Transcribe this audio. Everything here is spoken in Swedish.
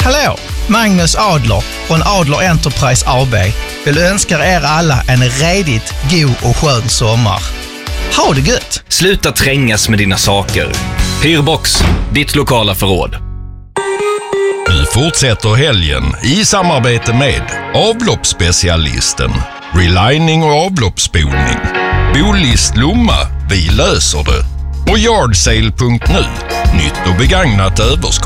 Hallå! Magnus Adler från Adler Enterprise AB vill önska er alla en redigt god och skön sommar. Ha det gött! Sluta trängas med dina saker. Hyrbox, ditt lokala förråd. Nu fortsätter helgen i samarbete med avloppsspecialisten, relining och avloppsspolning, Bolist Lomma, vi löser det, och Yardsale.nu, nytt och begagnat överskott.